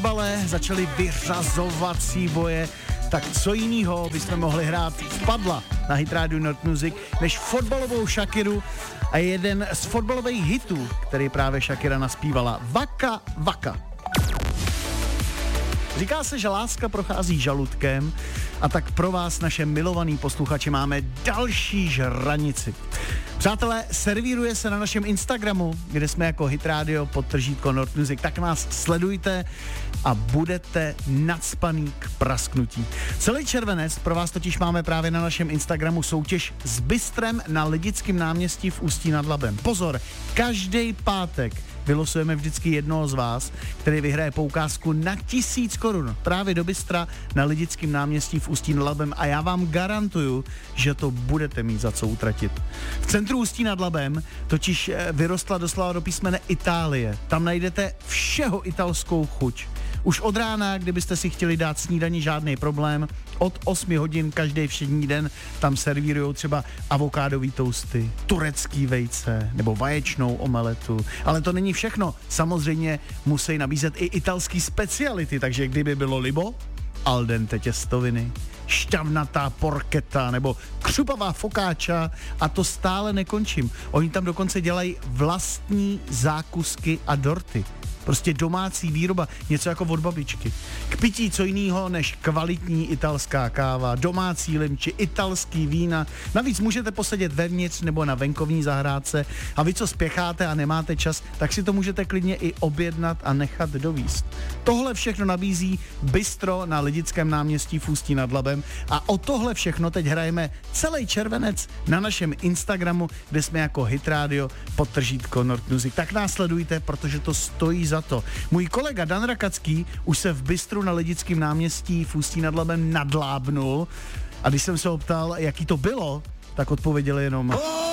fotbale, začaly vyřazovací boje, tak co jinýho bychom mohli hrát v Padla na Hit Radio North Music, než fotbalovou Shakiru a jeden z fotbalových hitů, který právě Shakira naspívala, Waka Waka. Říká se, že láska prochází žaludkem a tak pro vás, naše milovaný posluchači, máme další žranici. Přátelé, servíruje se na našem Instagramu, kde jsme jako Hit Radio _ North Music, tak nás sledujte a budete nacpaný k prasknutí. Celý červenec pro vás totiž máme právě na našem Instagramu soutěž s bistrem na Lidickém náměstí v Ústí nad Labem. Pozor, každý pátek vylosujeme vždycky jednoho z vás, který vyhraje poukázku na 1000 korun právě do bystra na Lidickém náměstí v Ústí nad Labem a já vám garantuju, že to budete mít za co utratit. V centru Ústí nad Labem totiž vyrostla doslova do písmene Itálie. Tam najdete všeho italskou chuť. Už od rána, kdybyste si chtěli dát snídani, žádný problém. Od 8 hodin každý všední den tam servírujou třeba avokádový toasty, turecký vejce nebo vaječnou omeletu. Ale to není všechno. Samozřejmě musí nabízet i italský speciality, takže kdyby bylo libo, al dente těstoviny, šťavnatá porchetta nebo křupavá fokáča a to stále nekončím. Oni tam dokonce dělají vlastní zákusky a dorty. Prostě domácí výroba, něco jako od babičky. K pití co jinýho než kvalitní italská káva, domácí limči, italský vína. Navíc můžete posedět vevnitř nebo na venkovní zahrádce a vy, co spěcháte a nemáte čas, tak si to můžete klidně i objednat a nechat dovízt. Tohle všechno nabízí bistro na Lidickém náměstí v Ústí nad Labem a o tohle všechno teď hrajeme celý červenec na našem Instagramu, kde jsme jako Hit Radio _ North Music. Tak nás sledujte, protože to stojí za to. Můj kolega Dan Rakacký už se v bistru na Lidickém náměstí v Ústí nad Labem nadlábnul a když jsem se ho ptal, jaký to bylo, tak odpověděl jenom